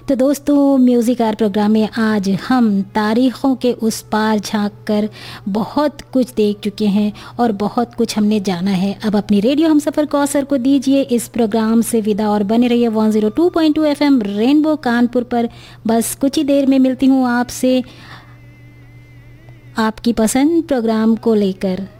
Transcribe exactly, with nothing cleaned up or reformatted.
तो दोस्तों, music are programme में आज हम तारीख़ों के उस पार झांक कर बहुत कुछ देख चुके हैं और बहुत कुछ हमने जाना है। अब अपनी रेडियो हम सफ़र कौसर को दीजिए इस प्रोग्राम से विदा और बने रहिए one zero two point two F M rainbow Kanpur पर। बस कुछ ही देर में मिलती हूँ आपसे आपकी पसंद प्रोग्राम को लेकर।